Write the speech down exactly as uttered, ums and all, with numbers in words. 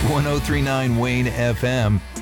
one oh three point nine Wayne F M